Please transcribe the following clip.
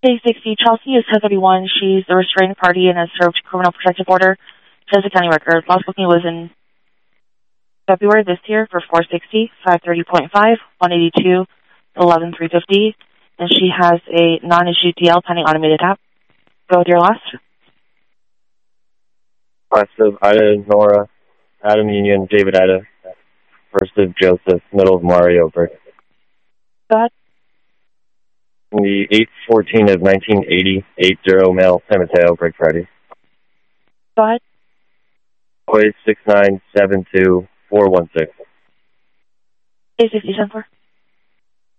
Day 60, Chelsea is 1031. She's the restraining party and has served criminal protective order. Says the county record. Last booking was in February this year for 460, 530.5, 182, 11350, and she has a non-issued DL pending automated app. Go with your last. Last of Ida Nora, Adam Union, David Ida. First of Joseph, middle of Mario Brick. Go ahead. The 8/14 of 1980, 80 male, San Mateo, Brick Friday. Go ahead. Boy 6972416. 850 for.